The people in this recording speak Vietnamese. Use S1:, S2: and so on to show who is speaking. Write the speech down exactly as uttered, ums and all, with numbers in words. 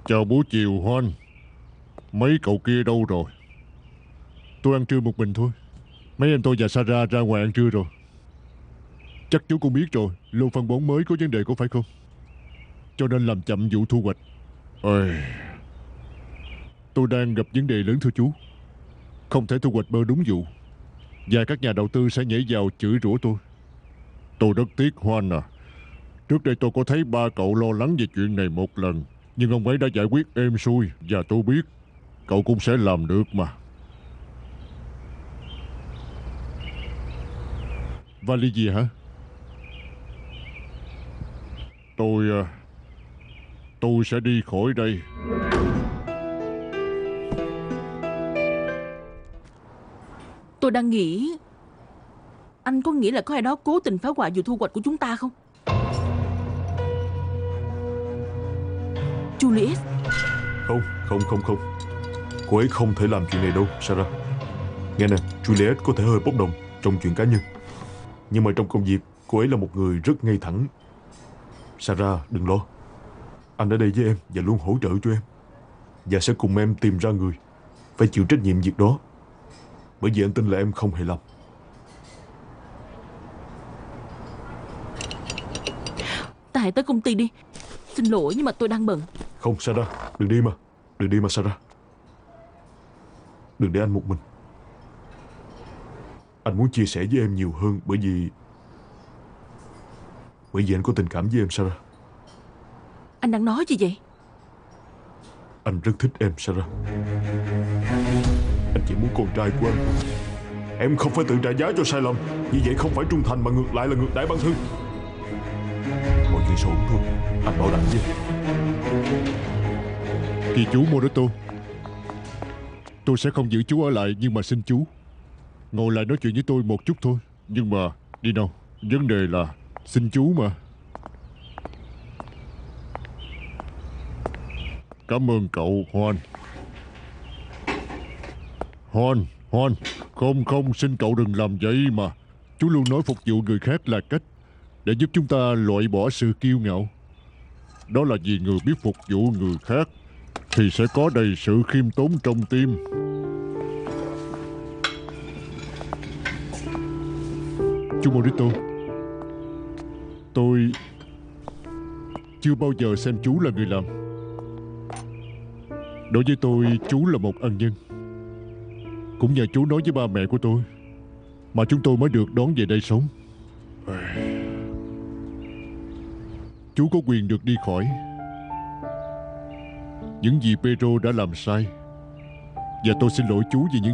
S1: Chào buổi chiều Hoan. Mấy cậu kia đâu rồi? Tôi ăn trưa một mình thôi. Mấy em tôi và Sarah ra ngoài ăn trưa rồi. Chắc chú cũng biết rồi, lô phân bón mới có vấn đề có phải không? Cho nên làm chậm vụ thu hoạch. Ôi, tôi đang gặp vấn đề lớn thưa chú. Không thể thu hoạch bơ đúng vụ, và các nhà đầu tư sẽ nhảy vào chửi rủa tôi. Tôi rất tiếc Hoan à. Trước đây tôi có thấy ba cậu lo lắng về chuyện này một lần, nhưng ông ấy đã giải quyết êm xuôi. Và tôi biết cậu cũng sẽ làm được mà. Vali gì hả? Tôi à, Tôi sẽ đi khỏi đây.
S2: Tôi đang nghĩ, anh có nghĩ là có ai đó cố tình phá hoại vụ thu hoạch của chúng ta không? Juliet.
S3: Không, không, không, không. Cô ấy không thể làm chuyện này đâu, Sarah. Nghe nè, Juliet có thể hơi bốc đồng trong chuyện cá nhân, nhưng mà trong công việc, cô ấy là một người rất ngay thẳng. Sarah, đừng lo. Anh ở đây với em và luôn hỗ trợ cho em, và sẽ cùng em tìm ra người phải chịu trách nhiệm việc đó, bởi vì anh tin là em không hề làm.
S2: Ta hãy tới công ty đi. Xin lỗi nhưng mà tôi đang bận.
S3: Không, Sarah, đừng đi mà. Đừng đi mà, Sarah. Đừng để anh một mình. Anh muốn chia sẻ với em nhiều hơn, bởi vì Bởi vì anh có tình cảm với em, Sarah.
S2: Anh đang nói gì vậy?
S3: Anh rất thích em, Sarah. Anh chỉ muốn con trai của anh. Em không phải tự trả giá cho sai lầm. Như vậy không phải trung thành, mà ngược lại là ngược đãi bản thân. Mọi chuyện sẽ ổn thôi, anh bảo đảm với em.
S1: Kỳ chú Moreto, tôi sẽ không giữ chú ở lại, nhưng mà xin chú ngồi lại nói chuyện với tôi một chút thôi. Nhưng mà đi nào, vấn đề là xin chú mà. Cảm ơn cậu Hoan. Hoan, Hoan, không không, xin cậu đừng làm vậy mà. Chú luôn nói phục vụ người khác là cách để giúp chúng ta loại bỏ sự kiêu ngạo. Đó là vì người biết phục vụ người khác thì sẽ có đầy sự khiêm tốn trong tim. Chú Morito, tôi chưa bao giờ xem chú là người làm. Đối với tôi, chú là một ân nhân. Cũng nhờ chú nói với ba mẹ của tôi mà chúng tôi mới được đón về đây sống. Chú có quyền được đi khỏi những gì Pedro đã làm sai, và tôi xin lỗi chú vì những